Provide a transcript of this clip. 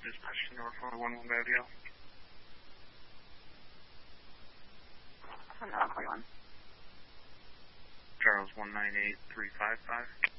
dispatch to North 411 Babio. North 41. Charles 198355.